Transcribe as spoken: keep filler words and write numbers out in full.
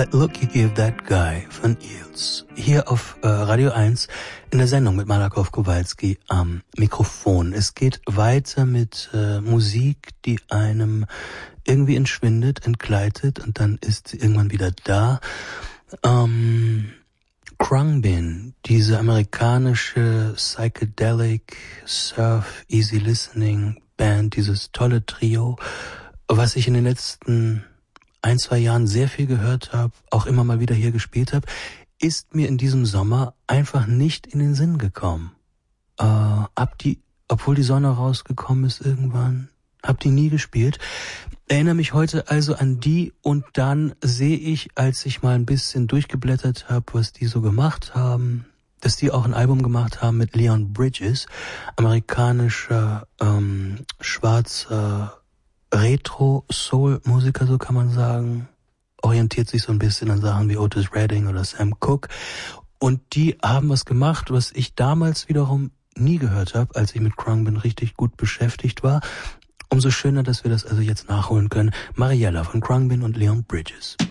That Look You Give That Guy von Eels. Hier auf äh, Radio eins in der Sendung mit Malakoff Kowalski am Mikrofon. Es geht weiter mit äh, Musik, die einem irgendwie entschwindet, entgleitet und dann ist sie irgendwann wieder da. Ähm, Khruangbin, diese amerikanische Psychedelic Surf Easy Listening Band, dieses tolle Trio, was ich in den letzten ein, zwei Jahren sehr viel gehört habe, auch immer mal wieder hier gespielt habe, ist mir in diesem Sommer einfach nicht in den Sinn gekommen. Äh, ab die, obwohl die Sonne rausgekommen ist irgendwann, hab die nie gespielt. Erinnere mich heute also an die und dann sehe ich, als ich mal ein bisschen durchgeblättert habe, was die so gemacht haben, dass die auch ein Album gemacht haben mit Leon Bridges, amerikanischer, ähm, schwarzer Retro-Soul-Musiker, so kann man sagen, orientiert sich so ein bisschen an Sachen wie Otis Redding oder Sam Cooke. Und die haben was gemacht, was ich damals wiederum nie gehört habe, als ich mit Khruangbin richtig gut beschäftigt war. Umso schöner, dass wir das also jetzt nachholen können. Mariella von Khruangbin und Leon Bridges.